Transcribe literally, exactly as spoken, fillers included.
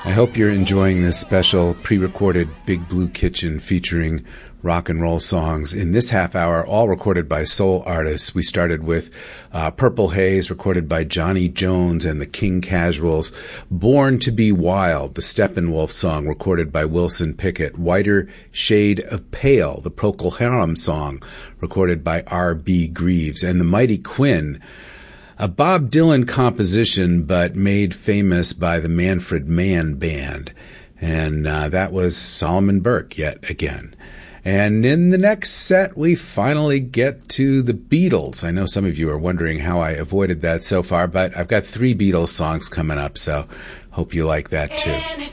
I hope you're enjoying this special pre-recorded Big Blue Kitchen featuring rock and roll songs in this half hour, all recorded by soul artists. We started with uh, Purple Haze, recorded by Johnny Jones and the King Casuals. Born to be Wild, the Steppenwolf song, recorded by Wilson Pickett. Whiter Shade of Pale, the Procol Harum song, recorded by R B Greaves. And The Mighty Quinn, a Bob Dylan composition, but made famous by the Manfred Mann Band. And uh, that was Solomon Burke yet again. And in the next set, we finally get to the Beatles. I know some of you are wondering how I avoided that so far, but I've got three Beatles songs coming up, so hope you like that too.